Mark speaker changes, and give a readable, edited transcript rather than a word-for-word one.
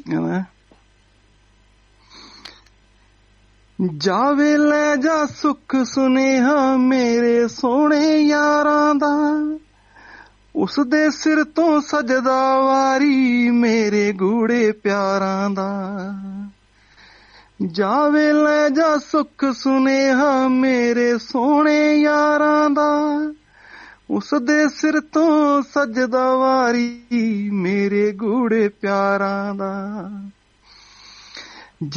Speaker 1: ਜਾਵੇ ਲੈ ਜਾ ਸੁੱਖ ਸੁਨੇਹਾ ਮੇਰੇ ਸੋਹਣੇ ਯਾਰਾਂ ਦਾ, ਉਸ ਦੇ ਸਿਰ ਤੋਂ ਸਜਦਾ ਵਾਰੀ ਮੇਰੇ ਗੂੜੇ ਪਿਆਰਾਂ ਦਾ। ਜਾਵੇ ਲੈ ਜਾ ਸੁੱਖ ਸੁਨੇਹਾ ਮੇਰੇ ਸੋਹਣੇ ਯਾਰਾਂ ਦਾ, ਉਸ ਦੇ ਸਿਰ ਤੋਂ ਸਜਦਾ ਵਾਰੀ ਮੇਰੇ ਗੂੜੇ ਪਿਆਰਾਂ ਦਾ।